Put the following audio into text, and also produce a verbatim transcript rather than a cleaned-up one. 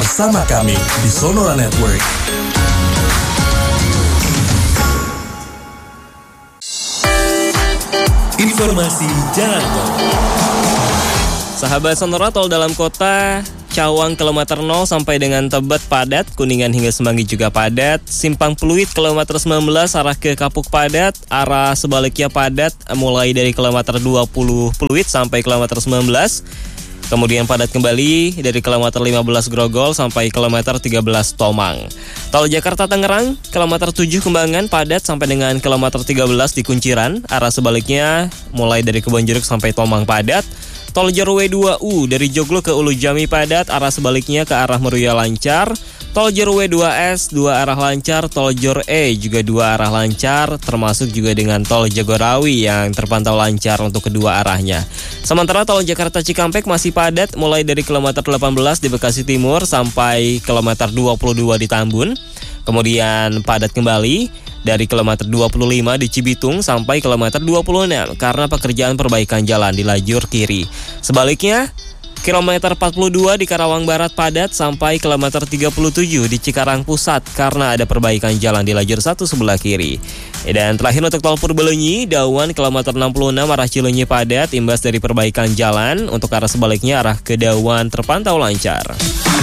bersama kami di Sonora Network. Informasi Jalan Tol. Sahabat Sonora, tol dalam kota Cawang kilometer nol sampai dengan Tebet padat, Kuningan hingga Semanggi juga padat, Simpang Pluit kilometer sembilan belas arah ke Kapuk padat, arah sebaliknya padat mulai dari kilometer dua puluh Pluit sampai kilometer sembilan belas. Kemudian padat kembali dari kilometer lima belas Grogol sampai kilometer tiga belas Tomang. Tol Jakarta Tangerang, kilometer tujuh Kembangan padat sampai dengan kilometer tiga belas di Kunciran. Arah sebaliknya mulai dari Kebonjeruk sampai Tomang padat. Tol Jorwe dua U dari Joglo ke Ulu Jami padat, arah sebaliknya ke arah Meruya lancar. Tol Jorwe dua S dua arah lancar, Tol Jor E juga dua arah lancar, termasuk juga dengan Tol Jagorawi yang terpantau lancar untuk kedua arahnya. Sementara Tol Jakarta Cikampek masih padat mulai dari kilometer delapan belas di Bekasi Timur sampai kilometer dua puluh dua di Tambun. Kemudian padat kembali dari kilometer dua puluh lima di Cibitung sampai kilometer dua puluh enam karena pekerjaan perbaikan jalan di lajur kiri. Sebaliknya, kilometer empat puluh dua di Karawang Barat padat sampai kilometer tiga puluh tujuh di Cikarang Pusat karena ada perbaikan jalan di lajur satu sebelah kiri. Dan terakhir untuk tol Purbalenyi, Dawan kilometer enam puluh enam arah Cileunyi padat imbas dari perbaikan jalan. Untuk arah sebaliknya arah ke Dawan terpantau lancar.